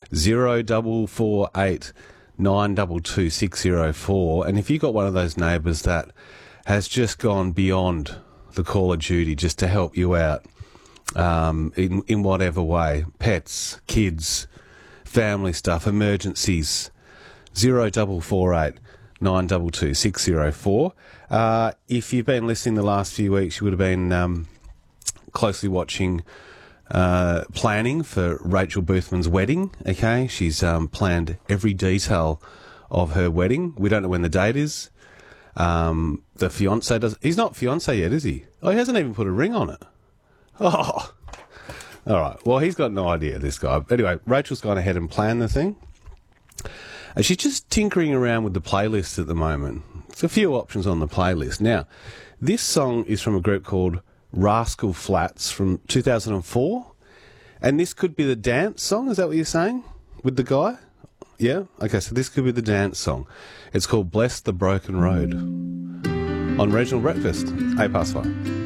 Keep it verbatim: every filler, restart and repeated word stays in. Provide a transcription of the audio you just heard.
zero double four eight nine double two six zero four. And if you've got one of those neighbours that has just gone beyond the call of duty just to help you out, um, in in whatever way, pets, kids, family stuff, emergencies, zero double four eight nine double two six zero four. Uh, if you've been listening the last few weeks, you would have been um, closely watching uh, planning for Rachel Boothman's wedding. Okay, she's um, planned every detail of her wedding. We don't know when the date is. Um, the fiance does. He's not fiance yet, is he? Oh, he hasn't even put a ring on it. Oh, all right. Well, he's got no idea, this guy. Anyway, Rachel's gone ahead and planned the thing. And she's just tinkering around with the playlist at the moment. There's a few options on the playlist. Now, this song is from a group called Rascal Flatts from two thousand four. And this could be the dance song. Is that what you're saying? With the guy? Yeah? Okay, so this could be the dance song. It's called Bless the Broken Road on Regional Breakfast, eight past five.